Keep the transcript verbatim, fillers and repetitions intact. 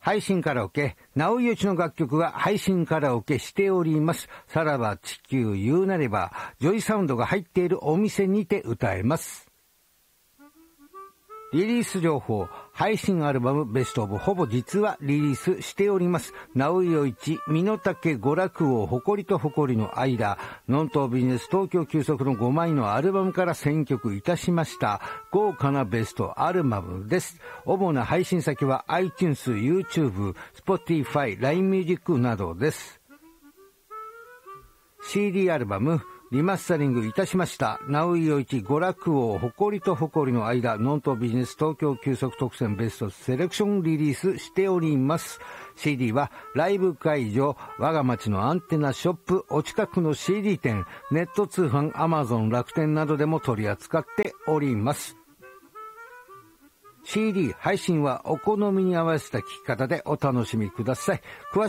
配信カラオケ、直井よちの楽曲が配信カラオケしております。さらば地球言うなれば、ジョイサウンドが入っているお店にて歌えます。リリース情報、配信アルバムベストオブほぼ実はリリースしております。直井よいち、身の丈娯楽王、誇りと誇りの間、ノントビジネス東京急速のごまいのアルバムから選曲いたしました。豪華なベストアルバムです。主な配信先は iTunes、YouTube、Spotify、ライン ミュージックなどです。シーディー アルバム、リマスタリングいたしました。直井よいち娯楽王誇りと誇りの間、ノントビジネス東京急速特選ベストセレクションリリースしております。シーディー はライブ会場、我が町のアンテナショップ、お近くの シーディー 店、ネット通販、アマゾン、楽天などでも取り扱っております。シーディー 配信はお好みに合わせた聴き方でお楽しみください。詳